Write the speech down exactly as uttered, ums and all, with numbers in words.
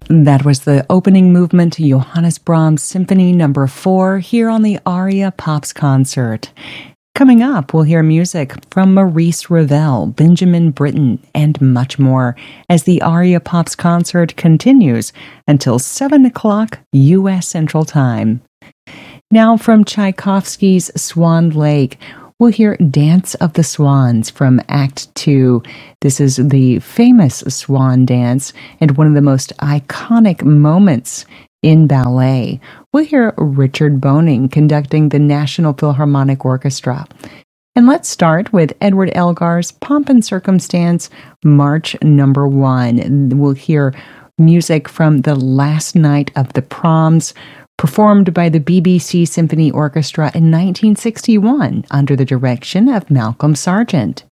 That was the opening movement to Johannes Brahms Symphony Number four here on the Aria Pops concert. Coming up, we'll hear music from Maurice Ravel, Benjamin Britten, and much more as the Aria Pops concert continues until seven o'clock U S Central Time. Now from Tchaikovsky's Swan Lake, we'll hear Dance of the Swans from Act Two. This is the famous swan dance and one of the most iconic moments in ballet. We'll hear Richard Boning conducting the National Philharmonic Orchestra. And let's start with Edward Elgar's Pomp and Circumstance, March Number One. We'll hear music from The Last Night of the Proms, performed by the B B C Symphony Orchestra in nineteen sixty-one under the direction of Malcolm Sargent.